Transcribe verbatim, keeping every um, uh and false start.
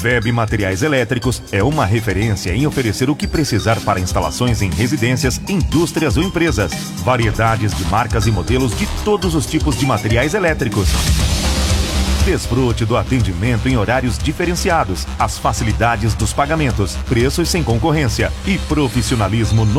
Web Materiais Elétricos é uma referência em oferecer o que precisar para instalações em residências, indústrias ou empresas. Variedades de marcas e modelos de todos os tipos de materiais elétricos. Desfrute do atendimento em horários diferenciados, as facilidades dos pagamentos, preços sem concorrência e profissionalismo no